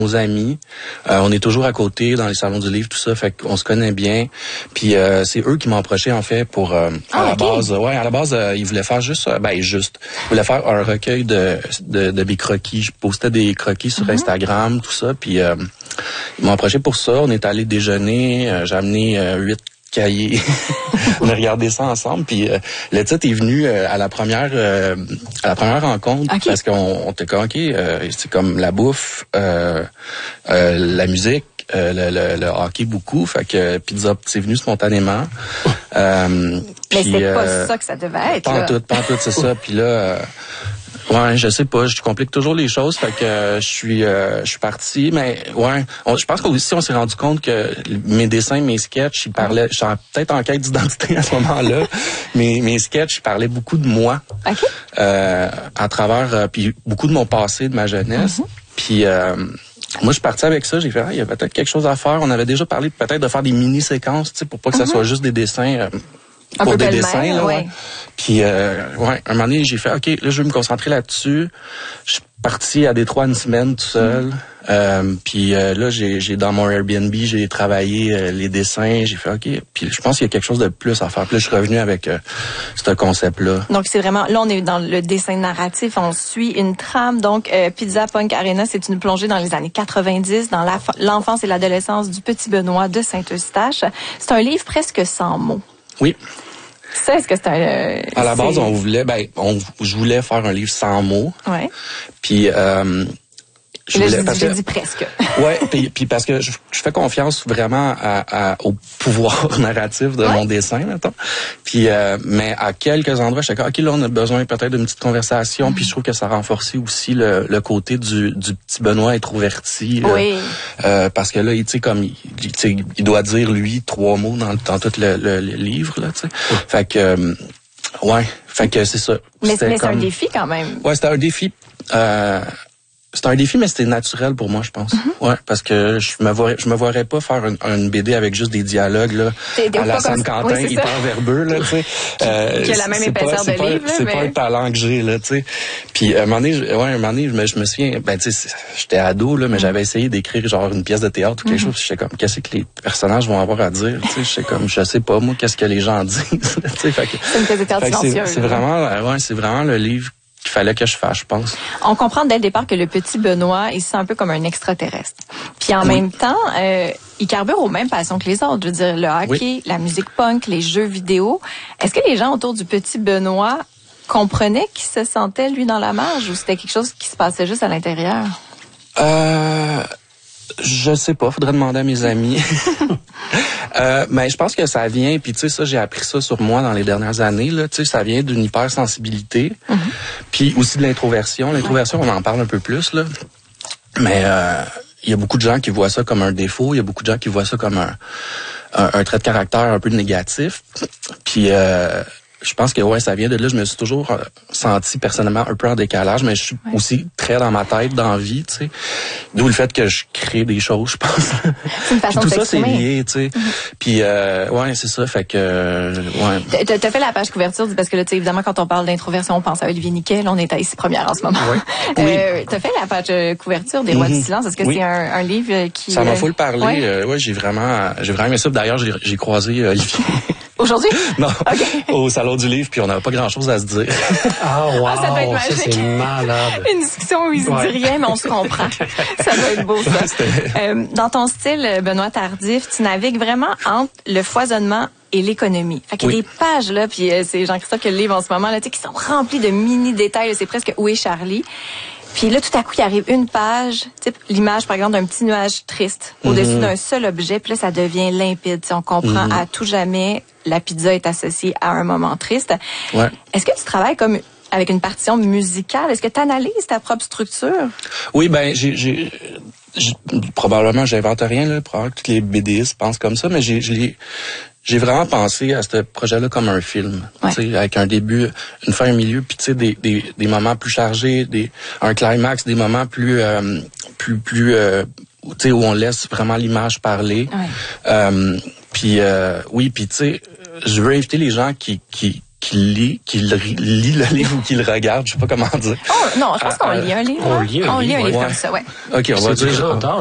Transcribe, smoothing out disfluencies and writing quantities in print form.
nos amis. On est toujours à côté dans les salons du livre, tout ça, fait qu'on se connaît bien. Puis c'est eux qui m'ont approché en fait pour à la base, ils voulaient faire juste ils voulaient faire un recueil de mes croquis. Je postais des croquis sur Instagram, tout ça, puis ils m'ont approché pour ça. On est allé déjeuner, j'ai amené 8 cahiers. On a regardé ça ensemble, puis le titre est venu à la première rencontre, parce qu'on était comme c'est comme la bouffe, la musique, le hockey beaucoup, fait que Pizza c'est venu spontanément. Mais c'est pas ça que ça devait être. Pas en tout, c'est ça. Puis là ouais, je sais pas, je complique toujours les choses, fait que je suis parti, mais ouais, je pense qu'aussi on s'est rendu compte que mes dessins, mes sketchs, ils parlaient, je suis peut-être en quête d'identité à ce moment-là, mes sketchs, ils parlaient beaucoup de moi, à travers, puis beaucoup de mon passé, de ma jeunesse, puis moi, je suis parti avec ça. J'ai fait, il y a peut-être quelque chose à faire. On avait déjà parlé peut-être de faire des mini-séquences, tu sais, pour pas que ça soit juste des dessins. Pour des dessins, là, ouais. Puis, un moment donné, j'ai fait, OK, là, je vais me concentrer là-dessus. Je suis parti à Détroit une semaine tout seul. Puis là, j'ai dans mon Airbnb, j'ai travaillé les dessins. J'ai fait, OK. Puis je pense qu'il y a quelque chose de plus à faire. Puis là, je suis revenu avec ce concept-là. Donc, c'est vraiment, là, on est dans le dessin narratif. On suit une trame. Donc, Pizza Punk Arena, c'est une plongée dans les années 90, dans l'enfance et l'adolescence du petit Benoît de Saint-Eustache. C'est un livre presque sans mots. Oui. Ça, est-ce que c'est un... à la base, on voulait, je voulais faire un livre sans mots. Ouais. Puis, j'ai dit presque. Ouais, puis parce que je fais confiance vraiment au pouvoir narratif de mon dessin, mettons. Puis, mais à quelques endroits, je suis OK, là, on a besoin peut-être d'une petite conversation. Puis je trouve que ça renforçait aussi le côté du petit Benoît introverti. Là, oui. Parce que là, tu sais, comme il doit dire lui 3 mots dans tout le livre, là, tu sais. Fait que, fait que c'est ça. Mais c'est un défi quand même. Ouais, c'était un défi. C'est un défi, mais c'était naturel pour moi, je pense. Ouais, parce que je me voirais pas faire une BD avec juste des dialogues là, à la Sainte-Quentin, hyper verbeux là, tu sais. Qui a la même épaisseur de livre, c'est pas un talent que j'ai là, tu sais. Puis un moment donné, je me souviens, tu sais, j'étais ado là, mais j'avais essayé d'écrire genre une pièce de théâtre ou quelque chose. J'étais comme, qu'est-ce que les personnages vont avoir à dire, tu sais. J'étais comme, je sais pas moi, qu'est-ce que les gens disent, tu sais. Fait que c'est une pièce de théâtre silencieuse. C'est vraiment le livre qu'il fallait que je fasse, je pense. On comprend dès le départ que le petit Benoît, il se sent un peu comme un extraterrestre. Puis en même temps, il carbure aux mêmes passions que les autres. Je veux dire, le hockey, la musique punk, les jeux vidéo. Est-ce que les gens autour du petit Benoît comprenaient qu'il se sentait, lui, dans la marge, ou c'était quelque chose qui se passait juste à l'intérieur? Je sais pas, faudrait demander à mes amis. Mais je pense que ça vient, puis tu sais, ça, j'ai appris ça sur moi dans les dernières années, là, tu sais, ça vient d'une hypersensibilité, puis aussi de l'introversion. L'introversion, on en parle un peu plus, là. Mais il y a beaucoup de gens qui voient ça comme un défaut, il y a beaucoup de gens qui voient ça comme un trait de caractère un peu négatif. Puis je pense que ça vient de là. Je me suis toujours senti personnellement un peu en décalage, mais je suis aussi très dans ma tête, dans la vie, tu sais. D'où le fait que je crée des choses, je pense. C'est une façon tout de ça, c'est s'exprimer. lié, tu sais. Puis c'est ça, fait que T'as fait la page couverture, parce que là, tu sais, évidemment, quand on parle d'introversion, on pense à Olivier Niquet. Là, on est à Ici Première en ce moment. Oui. T'as fait la page couverture des Rois du silence. Est-ce que c'est un livre qui... Ça m'a full parlé. J'ai vraiment aimé ça. D'ailleurs, j'ai croisé Olivier. Aujourd'hui? Non, au Salon du Livre, puis on n'avait pas grand-chose à se dire. Ah, wow! Ça doit être magique. Ça, c'est malade. Une discussion où il se dit rien, mais on se comprend. Ça doit être beau, ça. Dans ton style, Benoît Tardif, tu navigues vraiment entre le foisonnement et l'économie. Fait qu'il y a des pages, là, puis c'est Jean-Christophe qui le livre en ce moment, là, tu sais, qui sont remplies de mini-détails, là, c'est presque Où est Charlie? Puis là, tout à coup, il arrive une page, type l'image, par exemple, d'un petit nuage triste au-dessus d'un seul objet. Puis là, ça devient limpide. T'sais, on comprend à tout jamais la pizza est associée à un moment triste. Ouais. Est-ce que tu travailles comme avec une partition musicale? Est-ce que tu analyses ta propre structure? Oui, probablement, j'invente rien, là. Probablement que tous les BDistes pensent comme ça, mais j'ai vraiment pensé à ce projet-là comme un film, tu sais, avec un début, une fin, un milieu, puis tu sais des moments plus chargés, un climax, des moments plus tu sais, où on laisse vraiment l'image parler. Puis tu sais, je veux inviter les gens qui lit le livre ou qui le regarde, je sais pas comment dire. Non, je pense qu'on lit un livre. On lit un livre comme ça, ouais. OK, on va C'est dire... déjà tard.